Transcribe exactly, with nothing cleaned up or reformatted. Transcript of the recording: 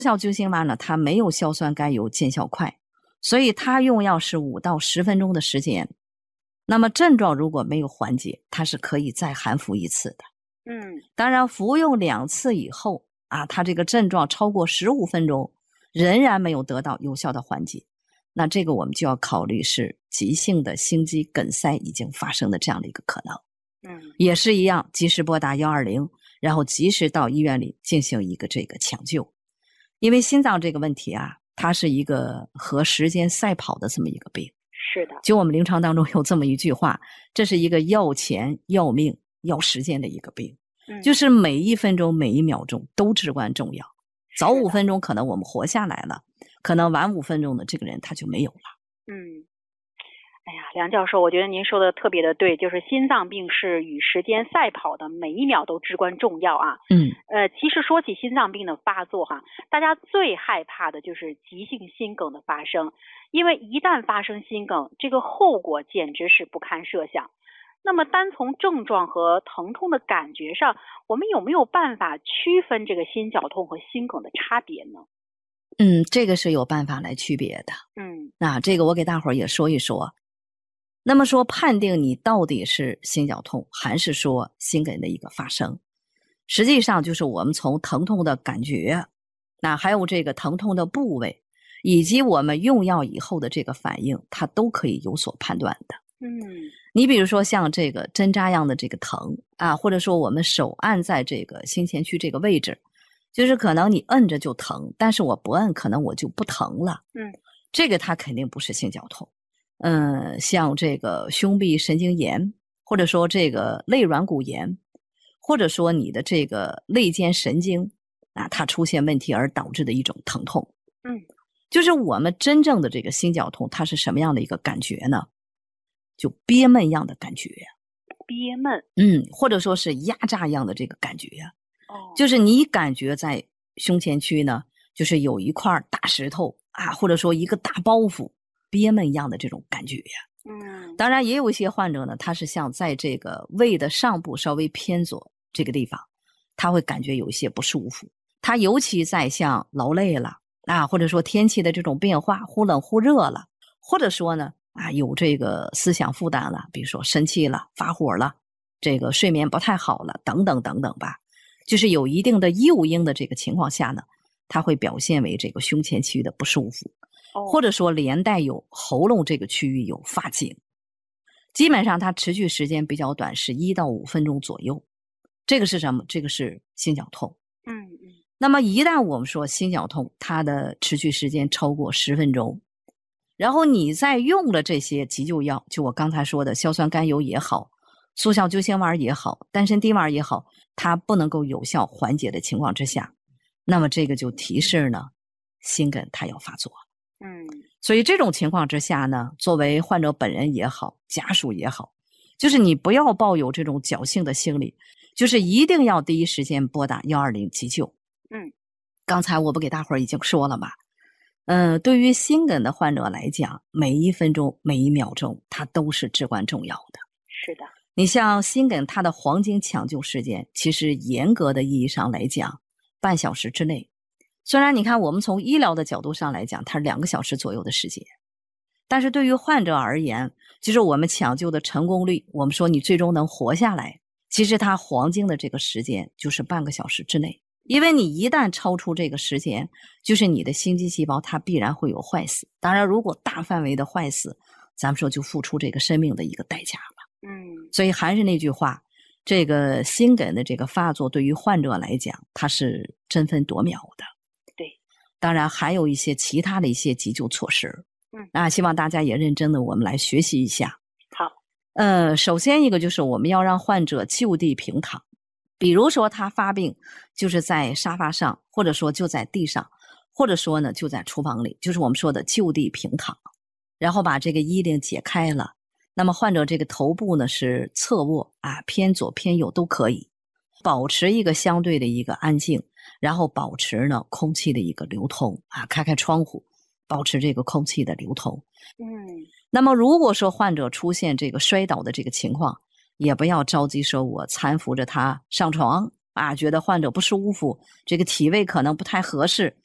效救心丸呢，它没有硝酸甘油见效快，所以它用药是五到十分钟的时间。那么症状如果没有缓解，它是可以再含服一次的。 嗯， 当然服用两次以后啊，它这个症状超过十五分钟，仍然没有得到有效的缓解，那这个我们就要考虑是急性的心肌梗塞已经发生的这样的一个可能。 嗯， 也是一样，及时拨打一二零，然后及时到医院里进行一个这个抢救。因为心脏这个问题啊，它是一个和时间赛跑的这么一个病。 是的， 就我们临床当中有这么一句话，这是一个要钱要命要时间的一个病， 嗯， 就是每一分钟每一秒钟都至关重要。早五分钟可能我们活下来了，可能晚五分钟的这个人他就没有了。 嗯，哎呀，梁教授，我觉得您说的特别的对，就是心脏病是与时间赛跑的，每一秒都至关重要啊。 嗯， 呃，其实说起心脏病的发作哈，大家最害怕的就是急性心梗的发生，因为一旦发生心梗，这个后果简直是不堪设想。那么单从症状和疼痛的感觉上，我们有没有办法区分这个心绞痛和心梗的差别呢？ 嗯，这个是有办法来区别的。 嗯， 那这个我给大伙儿也说一说。那么说判定你到底是心绞痛还是说心梗的一个发生，实际上就是我们从疼痛的感觉，那还有这个疼痛的部位，以及我们用药以后的这个反应，它都可以有所判断的。 嗯， 你比如说像这个针扎样的这个疼啊，或者说我们手按在这个心前区这个位置，就是可能你摁着就疼，但是我不摁可能我就不疼了。 嗯， 这个它肯定不是心绞痛。嗯，像这个胸壁神经炎，或者说这个肋软骨炎，或者说你的这个肋间神经啊，它出现问题而导致的一种疼痛。 嗯， 就是我们真正的这个心绞痛，它是什么样的一个感觉呢？就憋闷一样的感觉， 憋闷， 嗯，或者说是压榨一样的这个感觉。 哦， 就是你感觉在胸前区呢，就是有一块大石头啊，或者说一个大包袱，憋闷一样的这种感觉。 嗯， 当然也有一些患者呢，他是像在这个胃的上部稍微偏左这个地方，他会感觉有一些不舒服。他尤其在像劳累了啊，或者说天气的这种变化，忽冷忽热了，或者说呢啊有这个思想负担了，比如说生气了、发火了，这个睡眠不太好了，等等等等吧。就是有一定的诱因的这个情况下呢，它会表现为这个胸前区的不舒服。或者说连带有喉咙这个区域有发紧，基本上它持续时间比较短，是一到五分钟左右。这个是什么？这个是心绞痛。 嗯嗯。 那么一旦我们说心绞痛，它的持续时间超过十分钟，然后你再用了这些急救药，就我刚才说的硝酸甘油也好，速效救心丸也好，丹参地丸也好，它不能够有效缓解的情况之下，那么这个就提示呢，心梗它要发作。 嗯， 所以这种情况之下呢，作为患者本人也好，家属也好，就是你不要抱有这种侥幸的心理，就是一定要第一时间拨打一二零急救。 嗯， 刚才我不给大伙儿已经说了嘛，嗯、呃，对于心梗的患者来讲，每一分钟每一秒钟它都是至关重要的。 是的， 你像心梗，它的黄金抢救时间，其实严格的意义上来讲，半小时之内。虽然你看我们从医疗的角度上来讲，它是两个小时左右的时间，但是对于患者而言，就是我们抢救的成功率，我们说你最终能活下来，其实它黄金的这个时间就是半个小时之内。因为你一旦超出这个时间，就是你的心肌细胞它必然会有坏死。当然如果大范围的坏死，咱们说就付出这个生命的一个代价了。 嗯， 所以还是那句话，这个心梗的这个发作对于患者来讲，它是争分夺秒的。当然还有一些其他的一些急救措施， 嗯， 那希望大家也认真的我们来学习一下。 好， 呃，首先一个就是我们要让患者就地平躺，比如说他发病就是在沙发上，或者说就在地上，或者说呢就在厨房里，就是我们说的就地平躺，然后把这个衣领解开了，那么患者这个头部呢是侧卧啊，偏左偏右都可以，保持一个相对的一个安静。然后保持呢空气的一个流通啊，开开窗户，保持这个空气的流通。 嗯， 那么如果说患者出现这个摔倒的这个情况，也不要着急说我搀扶着他上床啊，觉得患者不舒服，这个体位可能不太合适，